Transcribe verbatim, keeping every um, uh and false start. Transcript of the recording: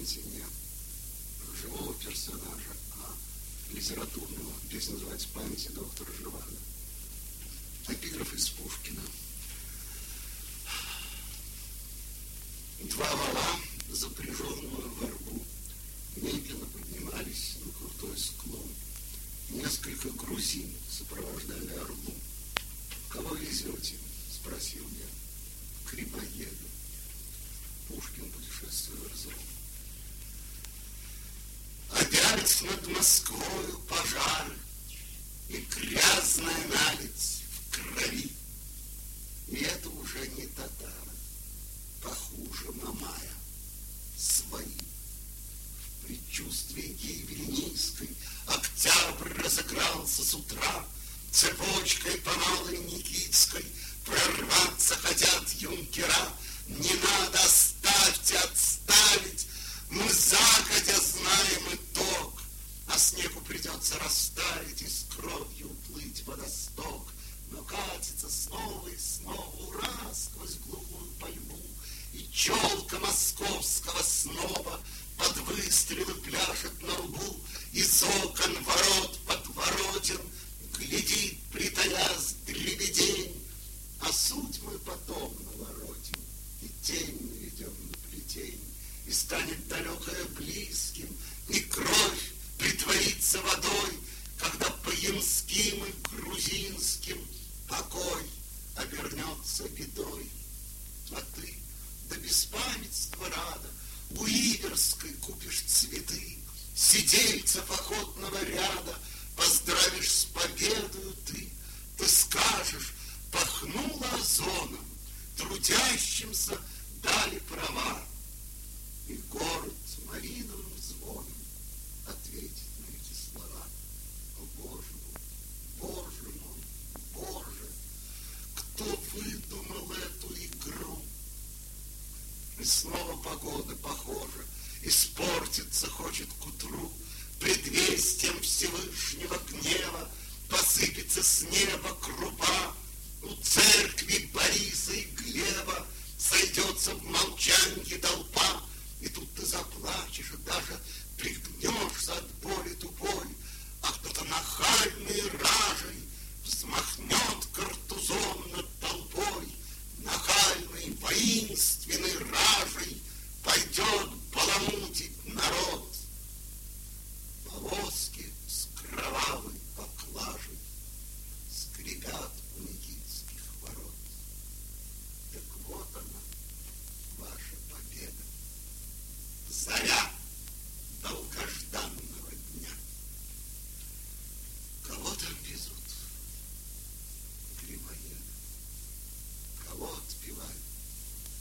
памяти не живого персонажа, а литературного. Песня называется «Памяти доктора Живаго». Эпиграф из Пушкина. Два вала, запряженные в арбу, медленно поднимались на крутой склон. Несколько грузин сопровождали арбу. «Кого везете?» — спросил я. «Грибоеда». Пушкин, путешествуя в Разлом. Опять над Москвою пожар, и грязная наледь в крови. И это уже не татары, похуже Мамая, свои. В предчувствии гибели низкой октябрь разыгрался с утра, цепочкой по Малой Никитской прорваться хотят юнкера. Не надо, оставьте, отставить, мы загодя знаем итог, а снегу придется растаять и с кровью уплыть под осток. Но катится снова и снова, ура, сквозь глухую пальму, и челка московского сноба под выстрелы пляшет на лбу. Из окон ворот подворотен глядит, притаясь, дребедень, а суть мы потом наворотим и тень наведем на плетень. И станет далекое близким, и кровь притворится водой, когда по ямским и грузинским покой обернется бедой. А ты до беспамятства рада у Иверской купишь цветы, сидельцев охотного ряда поздравишь с победою ты. Ты скажешь, пахнуло озоном, трудящимся дали права, и город малиновым звоном ответит на эти слова. О, Боже мой, Боже мой, Боже, кто выдумал эту игру? И снова погода, похожа, испортиться хочет к утру. Предвестием Всевышнего гнева посыпется с неба крупа. У церкви Бориса и Глеба сойдется в молчанье долой